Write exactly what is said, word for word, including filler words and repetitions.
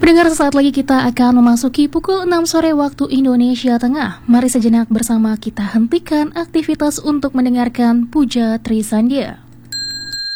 Pendengar, sesaat lagi kita akan memasuki pukul enam sore waktu Indonesia Tengah. Mari sejenak bersama kita hentikan aktivitas untuk mendengarkan Puja Trisandia.